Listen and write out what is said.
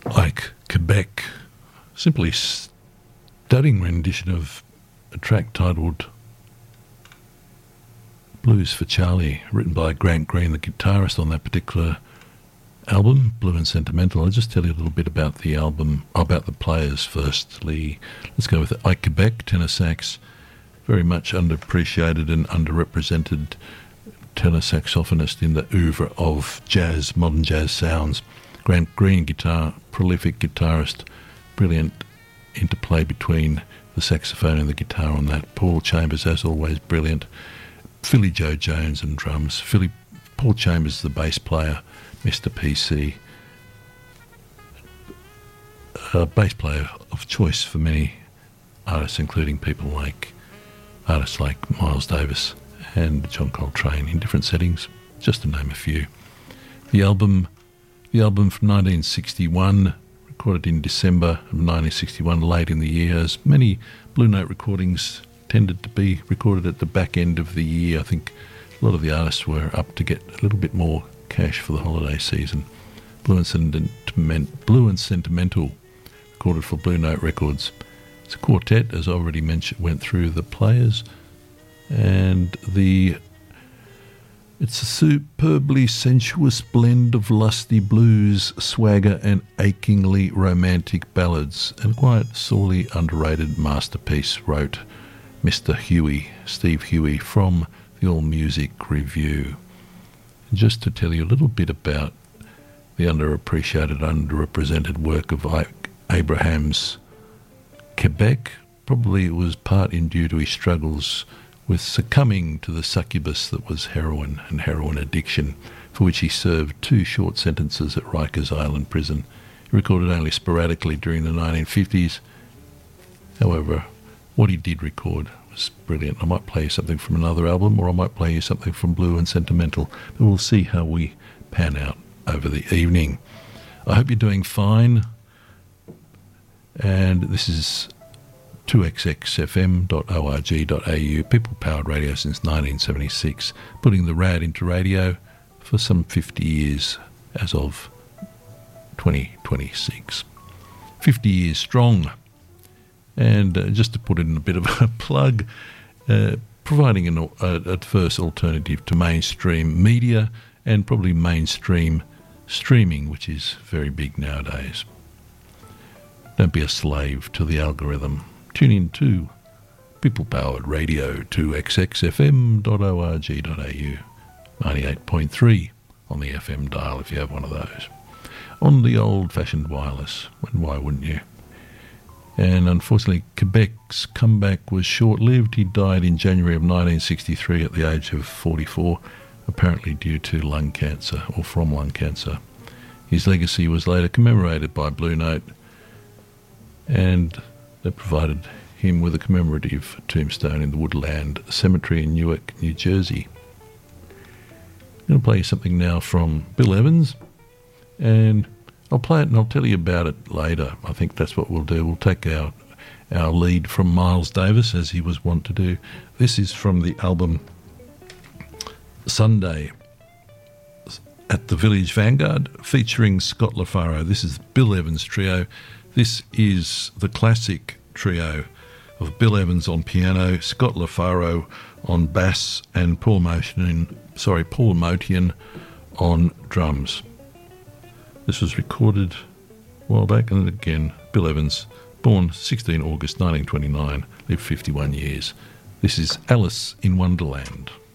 Ike Quebec, simply stunning rendition of a track titled Blues for Charlie, written by Grant Green, the guitarist on that particular album, Blue and Sentimental. I'll just tell you a little bit about the album, about the players firstly. Let's go with Ike Quebec, tenor sax, very much underappreciated and underrepresented tenor saxophonist in the oeuvre of jazz, modern jazz sounds. Grant Green, guitar, prolific guitarist, brilliant interplay between the saxophone and the guitar on that. Paul Chambers, as always, brilliant. Philly Joe Jones and drums. Paul Chambers, the bass player, Mr. PC. A bass player of choice for many artists, including artists like Miles Davis and John Coltrane in different settings, just to name a few. The album from 1961, recorded in December of 1961, late in the year, as many Blue Note recordings tended to be recorded at the back end of the year. I think a lot of the artists were up to get a little bit more cash for the holiday season. Blue and Sentimental, recorded for Blue Note Records. It's a quartet, as I already mentioned, went through the players, and it's a superbly sensuous blend of lusty blues, swagger and achingly romantic ballads, and quite sorely underrated masterpiece, wrote Mr. Steve Huey, from the AllMusic Review. And just to tell you a little bit about the underappreciated, underrepresented work of Ike Abrahams Quebec, probably it was part in due to his struggles with succumbing to the succubus that was heroin and heroin addiction, for which he served 2 short sentences at Rikers Island Prison. He recorded only sporadically during the 1950s. However, what he did record was brilliant. I might play you something from another album, or I might play you something from Blue and Sentimental, but we'll see how we pan out over the evening. I hope you're doing fine, and this is 2xxfm.org.au, people-powered radio since 1976, putting the rad into radio for some 50 years as of 2026. 50 years strong. And just to put in a bit of a plug, providing a diverse alternative to mainstream media and probably mainstream streaming, which is very big nowadays. Don't be a slave to the algorithm. Tune in to people-powered radio, 2xxfm.org.au, 98.3 on the FM dial if you have one of those. On the old-fashioned wireless, why wouldn't you? And unfortunately, Quebec's comeback was short-lived. He died in January of 1963 at the age of 44, apparently due to lung cancer, or from lung cancer. His legacy was later commemorated by Blue Note, and they provided him with a commemorative tombstone in the Woodland Cemetery in Newark, New Jersey. I'm going to play you something now from Bill Evans, and I'll play it and I'll tell you about it later. I think that's what we'll do. We'll take our lead from Miles Davis, as he was wont to do. This is from the album Sunday at the Village Vanguard, featuring Scott LaFaro. This is Bill Evans Trio. This is the classic trio of Bill Evans on piano, Scott LaFaro on bass, and Paul Motian on drums. This was recorded a while back, and again, Bill Evans, born 16 August 1929, lived 51 years. This is Alice in Wonderland.